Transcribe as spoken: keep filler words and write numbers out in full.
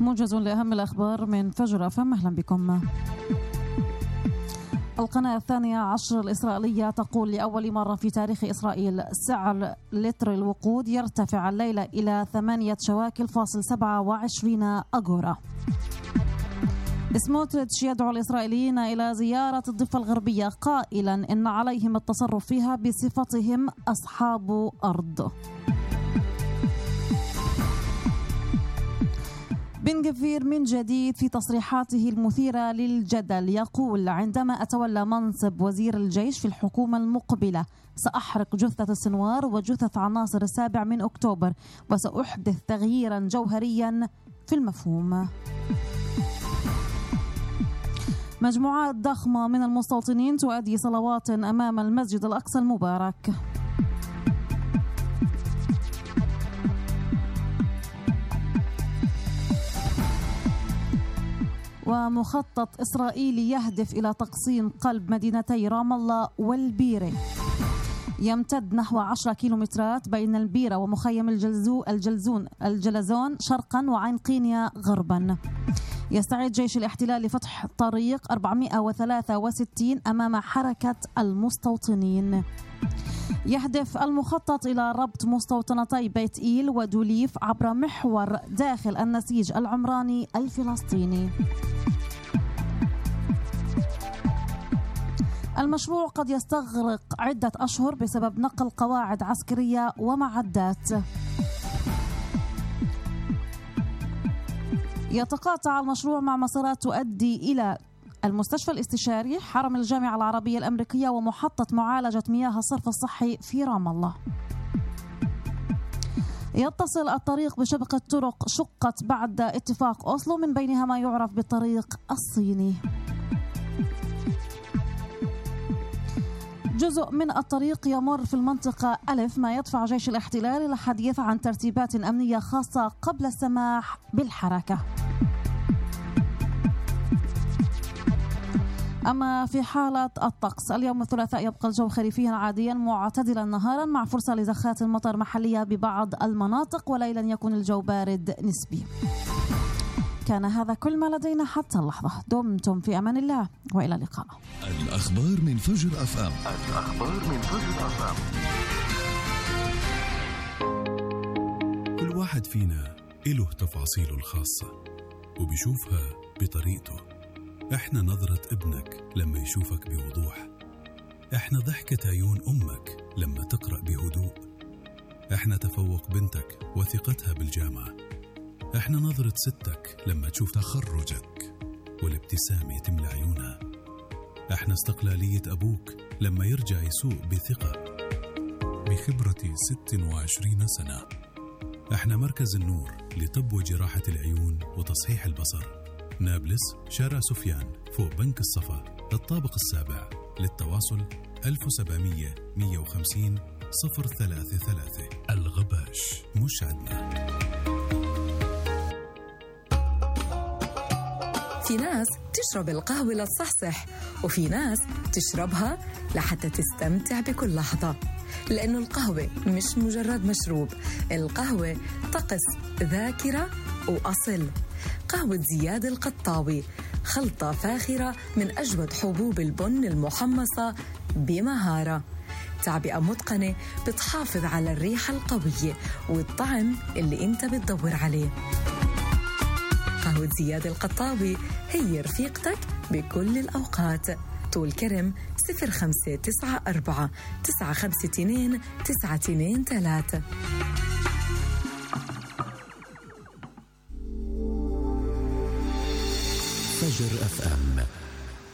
موجز لأهم الأخبار من فجر أف أم. أهلا بكم. القناة الثانية عشر الإسرائيلية تقول لأول مرة في تاريخ إسرائيل سعر لتر الوقود يرتفع الليلة إلى ثمانية شواكل فاصل سبعة وعشرين أغورا. سموتريتش يدعو الإسرائيليين إلى زيارة الضفة الغربية قائلا إن عليهم التصرف فيها بصفتهم أصحاب أرض. بن غفير من جديد في تصريحاته المثيرة للجدل، يقول: عندما أتولى منصب وزير الجيش في الحكومة المقبلة سأحرق جثة السنوار وجثث عناصر السابع من أكتوبر، وسأحدث تغييرا جوهريا في المفهوم. مجموعات ضخمة من المستوطنين تؤدي صلوات أمام المسجد الأقصى المبارك. ومخطط إسرائيلي يهدف إلى تقسيم قلب مدينتي رام الله والبيرة يمتد نحو عشرة كيلومترات بين البيرة ومخيم الجلزو الجلزون الجلزون شرقا وعين قينيا غربا. يستعد جيش الاحتلال لفتح طريق أربعمائة وثلاثة وستين أمام حركة المستوطنين. يهدف المخطط إلى ربط مستوطنتي بيت إيل ودوليف عبر محور داخل النسيج العمراني الفلسطيني. المشروع قد يستغرق عدة أشهر بسبب نقل قواعد عسكرية ومعدات. يتقاطع المشروع مع مسارات تؤدي إلى المستشفى الاستشاري، حرم الجامعة العربية الأمريكية، ومحطة معالجة مياه الصرف الصحي في رام الله. يتصل الطريق بشبكة طرق شقت بعد اتفاق أوسلو، من بينها ما يعرف بالطريق الصيني. جزء من الطريق يمر في المنطقة ألف، ما يدفع جيش الاحتلال إلى الحديث عن ترتيبات أمنية خاصة قبل السماح بالحركة. أما في حالة الطقس، اليوم الثلاثاء يبقى الجو خريفيا عاديا معتدلا نهارا مع فرصة لزخات المطر محلية ببعض المناطق، وليلا يكون الجو بارد نسبي. كان هذا كل ما لدينا حتى اللحظة. دمتم في أمان الله وإلى اللقاء. الأخبار من فجر أف أم. الأخبار من فجر أف أم. كل واحد فينا له تفاصيله الخاصة وبيشوفها بطريقته. احنا نظرة ابنك لما يشوفك بوضوح، احنا ضحكة عيون أمك لما تقرأ بهدوء، احنا تفوق بنتك وثقتها بالجامعة، احنا نظرة ستك لما تشوف تخرجك والابتسامة تملى عيونها، احنا استقلالية أبوك لما يرجع يسوق بثقة بخبرة ست وعشرين سنة، احنا مركز النور لطب وجراحة العيون وتصحيح البصر، نابلس، شارع سفيان، فوق بنك الصفا، الطابق السابع. للتواصل ألف وسبعمية مية وخمسين صفر ثلاثة ثلاثة. الغباش مش عدنا. في ناس تشرب القهوة لتصحصح، وفي ناس تشربها لحتى تستمتع بكل لحظة، لأنه القهوة مش مجرد مشروب، القهوة طقس، ذاكرة وأصل. قهوة زياد القطاوي، خلطة فاخرة من أجود حبوب البن المحمصة بمهارة، تعبئة متقنة بتحافظ على الريحة القوية والطعم اللي انت بتدور عليه. قهوة زياد القطاوي هي رفيقتك بكل الأوقات. طول كرم صفر خمسة تسعة أربعة تسعة خمسة اثنين تسعة اثنين ثلاثة. فجر أف أم.